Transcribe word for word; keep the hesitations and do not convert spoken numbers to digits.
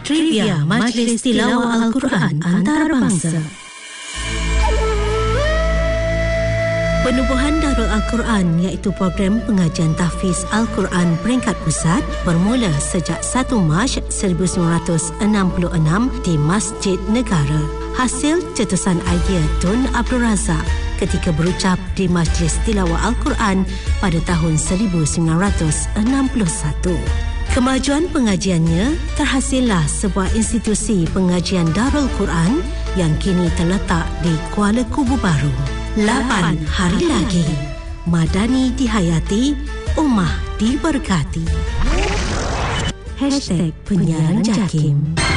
Trivia Majlis Tilawah Al-Quran Antarabangsa. Penubuhan Darul Al-Quran iaitu program pengajian tahfiz Al-Quran peringkat pusat bermula sejak satu Mac seribu sembilan ratus enam puluh enam di Masjid Negara. Hasil cetusan idea Tun Abdul Razak ketika berucap di Majlis Tilawah Al-Quran pada tahun seribu sembilan ratus enam puluh satu. Kemajuan pengajiannya terhasillah sebuah institusi pengajian Darul Quran yang kini terletak di Kuala Kubu Baru. lapan hari lagi. Madani dihayati, Ummah diberkati. Hashtag Penyiaran Jakim.